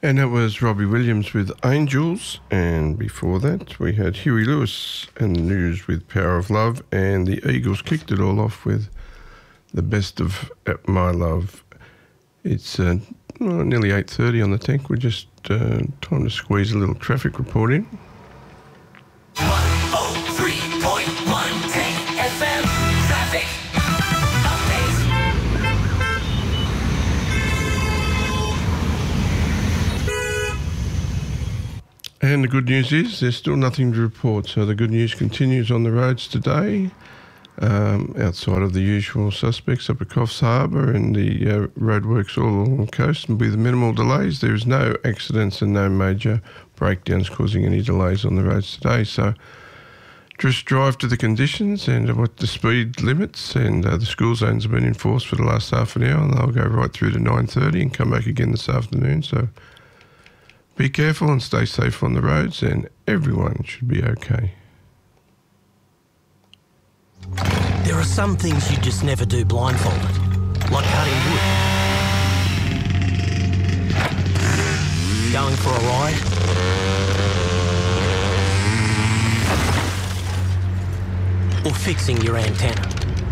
And that was Robbie Williams with Angels, and before that we had Huey Lewis and the News with Power of Love, and the Eagles kicked it all off with The Best of My Love. It's nearly 8:30 on the tank. We're just time to squeeze a little traffic report in. 103.1 Tank FM traffic. And the good news is there's still nothing to report. So the good news continues on the roads today, outside of the usual suspects up at Coffs Harbour and the roadworks all along the coast, and with minimal delays. There is no accidents and no major breakdowns causing any delays on the roads today. So just drive to the conditions and what the speed limits, and the school zones have been enforced for the last half an hour, and they'll go right through to 9:30 and come back again this afternoon. So be careful and stay safe on the roads, and everyone should be okay. There are some things you just never do blindfolded, like cutting wood, going for a ride, or fixing your antenna.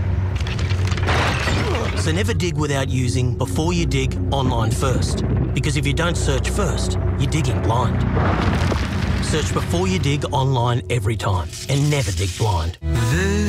So never dig without using Before You Dig online first, because if you don't search first, you're digging blind. Search Before You Dig online every time, and never dig blind.